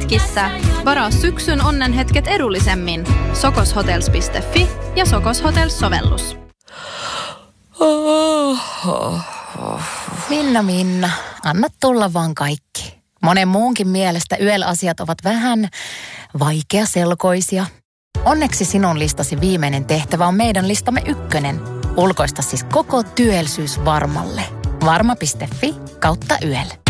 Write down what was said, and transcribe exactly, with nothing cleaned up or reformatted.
Hyvikissä. Varaa syksyn onnenhetket edullisemmin. sokoshotels piste fi ja Sokos Hotels-sovellus. Minna, Minna, anna tulla vaan kaikki. Monen muunkin mielestä Y E L-asiat ovat vähän vaikeaselkoisia. Onneksi sinun listasi viimeinen tehtävä on meidän listamme ykkönen. Ulkoista siis koko työllisyys Varmalle. Varma piste fi kautta Y E L.